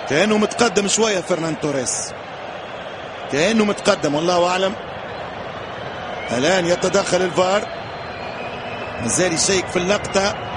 كأنه متقدم شوية فرنان توريس، كأنه متقدم والله أعلم. الآن يتدخل الفار، مازال يشيك في اللقطة.